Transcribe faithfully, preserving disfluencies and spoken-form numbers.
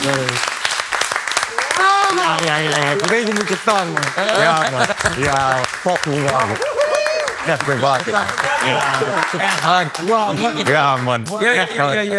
Ja, ja, ja. Ik weet niet hoe het kan, man. Ja, man. Ja, fucking ja. Dat ben ik waar. Ja, echt hard. Ja, man. Echt hard.